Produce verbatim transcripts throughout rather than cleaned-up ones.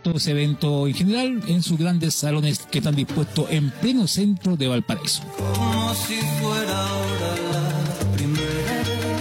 estos eventos en general en sus grandes salones que están dispuestos en pleno centro de Valparaíso. Como si fuera ahora la primera.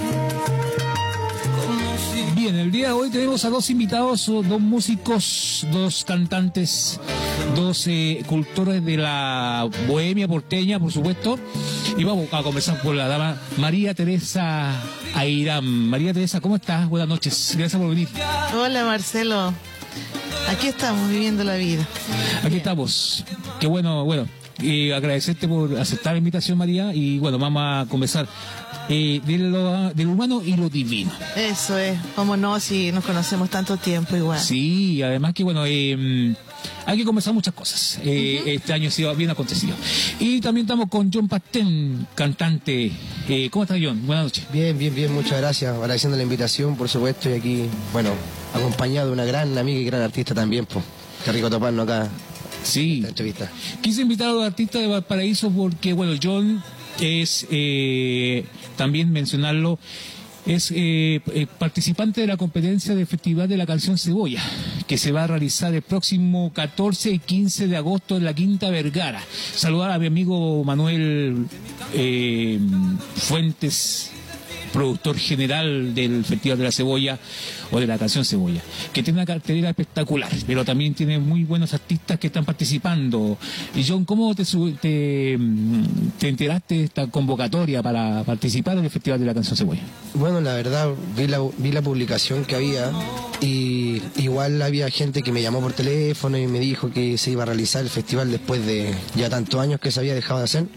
Bien, el día de hoy tenemos a dos invitados, dos músicos, dos cantantes, dos eh, cultores de la bohemia porteña, por supuesto. Y vamos a conversar con la dama María Teresa Airán. María Teresa, ¿cómo estás? Buenas noches, gracias por venir. Hola Marcelo, aquí estamos viviendo la vida. Aquí Bien. estamos, qué bueno, bueno, y agradecerte por aceptar la invitación, María, y bueno, vamos a conversar eh, de lo, del humano y lo divino. Eso es, cómo no, si nos conocemos tanto tiempo igual. Sí, además que bueno, eh, hay que conversar muchas cosas. Eh, uh-huh. Este año ha sido bien acontecido. Y también estamos con John Pastén, cantante. Eh, ¿Cómo estás, John? Buenas noches. Bien, bien, bien, muchas gracias. Agradeciendo la invitación, por supuesto, y aquí, bueno, acompañado de una gran amiga y gran artista también, pues. Qué rico toparnos acá. Sí. Esta entrevista. Quise invitar a los artistas de Valparaíso porque, bueno, John es, eh, también mencionarlo, es eh, eh, participante de la competencia del Festival de la Canción Cebolla, que se va a realizar el próximo catorce y quince de agosto en la Quinta Vergara. Saludar a mi amigo Manuel eh, Fuentes, productor general del Festival de la Cebolla o de la Canción Cebolla, que tiene una cartelera espectacular, pero también tiene muy buenos artistas que están participando. Y John, ¿cómo te, te, te enteraste de esta convocatoria para participar en el Festival de la Canción Cebolla? Bueno, la verdad, vi la, vi la publicación que había y igual había gente que me llamó por teléfono y me dijo que se iba a realizar el festival después de ya tantos años que se había dejado de hacer.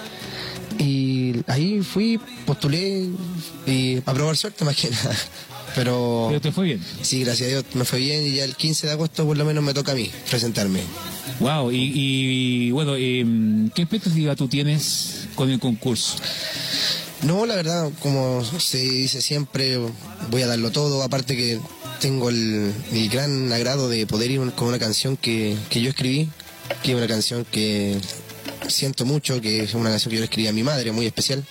Y ahí fui, postulé y a probar suerte más que nada. Pero, ¿Pero te fue bien? Sí, gracias a Dios me fue bien y ya el quince de agosto por lo menos me toca a mí presentarme. Wow, y, y bueno, eh, ¿qué expectativa tú tienes con el concurso? No, la verdad, como se dice siempre, voy a darlo todo, aparte que tengo el, el gran agrado de poder ir con una canción que, que yo escribí, que es una canción que siento mucho, que es una canción que yo le escribí a mi madre, muy especial.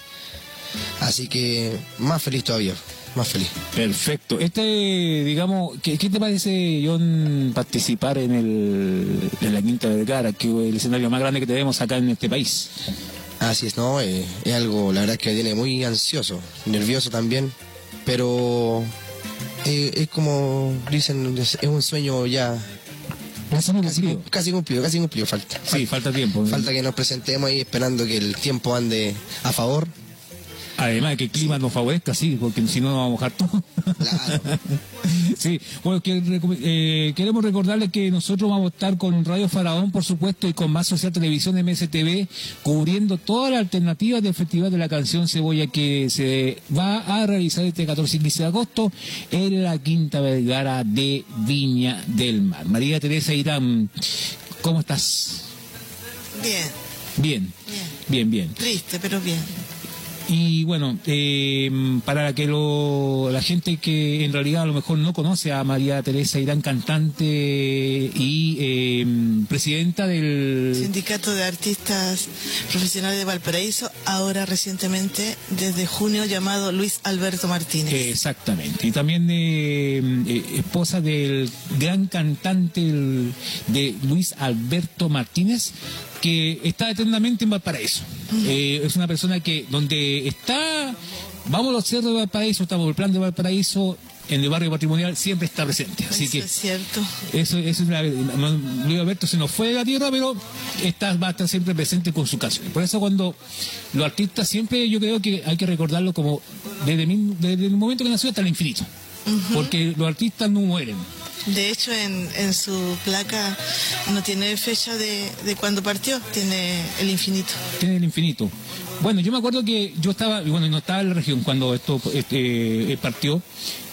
Así que más feliz todavía, más feliz. Perfecto. Este, digamos, ¿qué, qué te parece, John, participar en, el, en la Quinta Vergara, que es el escenario más grande que tenemos acá en este país? Así es, no, eh, es algo, la verdad, que me tiene muy ansioso, nervioso también, pero eh, es como dicen, es un sueño ya. Casi cumplido. Casi cumplido, casi cumplido, falta. Sí, falta tiempo. Falta que nos presentemos ahí esperando que el tiempo ande a favor. Además de que el clima nos favorezca, sí, porque si no nos vamos a mojar todo. Claro. Sí, bueno, que, eh, queremos recordarles que nosotros vamos a estar con Radio Faraón, por supuesto, y con Más Social Televisión M S T V, cubriendo todas las alternativas del Festival de la Canción Cebolla que se va a realizar este catorce y quince de agosto en la Quinta Vergara de Viña del Mar. María Teresa Airán, ¿cómo estás? Bien. Bien, bien, bien. bien. Triste, pero bien. Y bueno, eh, para que lo, la gente que en realidad a lo mejor no conoce a María Teresa Airán, cantante y eh, presidenta del Sindicato de Artistas Profesionales de Valparaíso, ahora recientemente desde junio llamado Luis Alberto Martínez. Exactamente. Y también eh, eh, esposa del gran cantante el, de Luis Alberto Martínez, que está eternamente en Valparaíso. Uh-huh. Eh, es una persona que donde está, vamos a los cerros de Valparaíso, estamos en el plan de Valparaíso, en el barrio patrimonial, siempre está presente. Así eso que es cierto. Eso, eso es una, Luis Alberto se nos fue de la tierra, pero está, va a estar siempre presente con sus canciones. Por eso cuando los artistas siempre, yo creo que hay que recordarlo como desde, desde el momento que nació hasta el infinito. Uh-huh. Porque los artistas no mueren. De hecho, en, en su placa no tiene fecha de, de cuando partió, tiene el infinito. Tiene el infinito. Bueno, yo me acuerdo que yo estaba, bueno, no estaba en la región cuando esto este, partió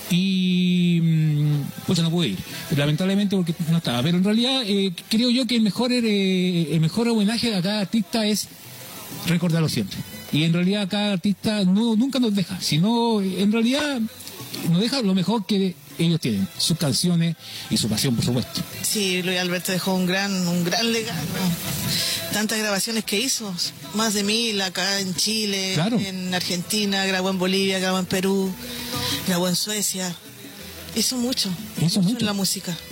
y pues no pude ir, lamentablemente porque no estaba. Pero en realidad eh, creo yo que el mejor, eh, el mejor homenaje a cada artista es recordarlo siempre. Y en realidad cada artista no, nunca nos deja, sino en realidad nos deja lo mejor que ellos tienen, sus canciones y su pasión, por supuesto. Sí, Luis Alberto dejó un gran, un gran legado. Tantas grabaciones que hizo, más de mil acá en Chile, claro, en Argentina, grabó en Bolivia, grabó en Perú, grabó en Suecia. Hizo mucho, hizo mucho mucho en la música.